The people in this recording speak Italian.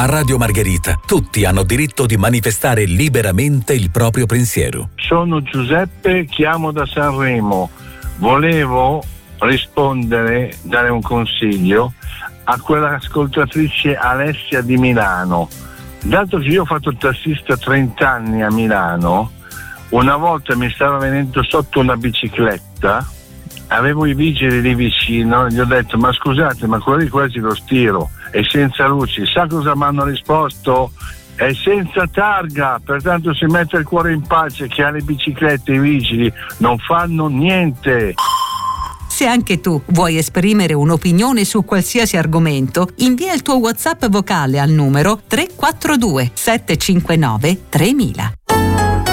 A Radio Margherita tutti hanno diritto di manifestare liberamente il proprio pensiero. Sono Giuseppe, chiamo da Sanremo. Volevo rispondere, dare un consiglio a quella ascoltatrice Alessia di Milano. Dato che io ho fatto il tassista 30 anni a Milano, una volta mi stava venendo sotto una bicicletta, avevo i vigili lì vicino, gli ho detto: ma scusate, ma quello di quasi lo stiro è senza luci. Sa cosa mi hanno risposto? È senza targa, pertanto si mette il cuore in pace che ha le biciclette, i vigili non fanno niente. Se anche tu vuoi esprimere un'opinione su qualsiasi argomento, invia il tuo WhatsApp vocale al numero 342 759 3000.